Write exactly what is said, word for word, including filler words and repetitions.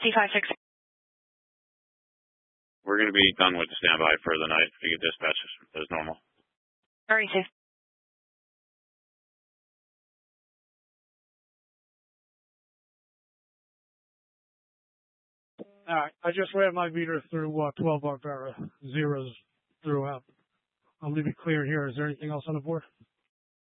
T five six. We're going to be done with the standby for the night. If you could dispatch as normal. All right, Chief. All right, I just ran my meter through uh, twelve Barbera, zeros throughout. I'll leave it clear here. Is there anything else on the board?